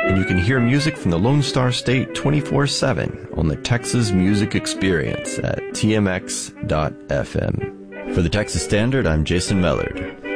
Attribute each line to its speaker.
Speaker 1: and you can hear music from the Lone Star State 24/7 on the Texas Music Experience at tmx.fm. For the Texas Standard, I'm Jason Mellard.